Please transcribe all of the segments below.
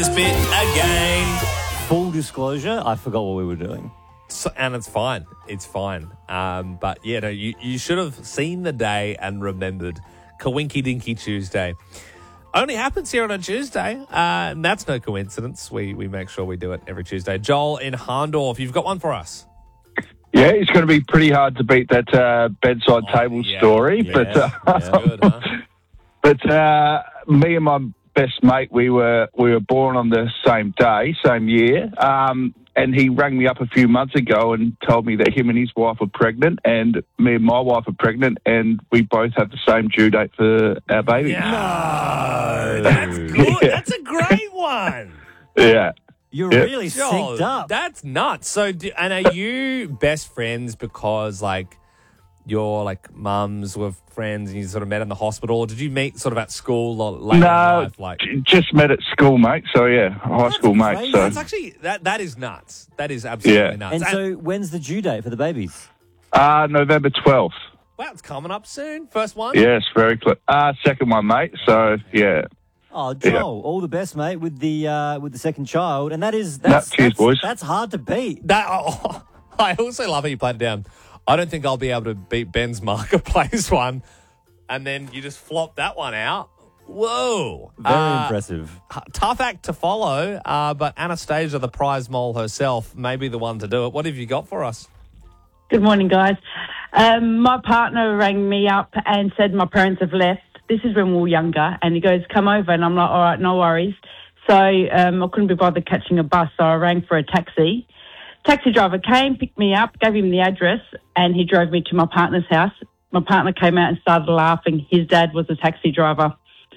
This bit again. Full disclosure, I forgot what we were doing. And it's fine. It's fine. But, yeah, no, you should have seen the day and remembered Coinky Dinky Tuesday. Only happens here on a Tuesday, and that's no coincidence. We make sure we do it every Tuesday. Joel in Harndorf, you've got one for us. Yeah, it's going to be pretty hard to beat that bedside table story. Good, huh? But me and my best mate, we were born on the same day, same year. And he rang me up a few months ago and told me that him and his wife are pregnant, and me and my wife are pregnant, and we both have the same due date for our baby. No, that's good. That's a great one. Yeah. You're really Joel, synced up. That's nuts. So, and are you best friends because, like, your mums were friends and you sort of met in the hospital, or did you meet sort of at school or later in life? Just met at school, mate. So yeah, high school mate. crazy. So That's actually that is nuts. That is absolutely nuts. And so when's the due date for the babies? November 12th. Wow, it's coming up soon. First one. Yes, very close. Second one, mate. So yeah. Oh, Joel, all the best, mate, with the second child, and Cheers, that's boys. That's hard to beat. I also love how you played it down. I don't think I'll be able to beat Ben's marketplace one, and then you just flop that one out. Whoa. Very impressive. Tough act to follow, but Anastasia, the prize mole herself, may be the one to do it. What have you got for us? Good morning, guys. My partner rang me up and said my parents have left. This is when we were younger, and he goes, come over, and I'm like, all right, no worries. So I couldn't be bothered catching a bus, so I rang for a taxi. Taxi driver came, picked me up, gave him the address, and he drove me to my partner's house. My partner came out and started laughing. His dad was a taxi driver.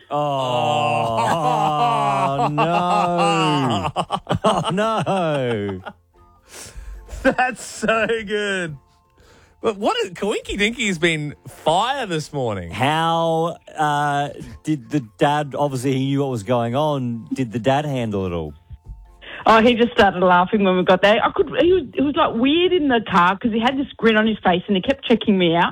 Oh, no. Oh, no. That's so good. But Coinky Dinky's been fire this morning. How did the dad, obviously he knew what was going on, did the dad handle it all? Oh, he just started laughing when we got there. It was like weird in the car because he had this grin on his face and he kept checking me out.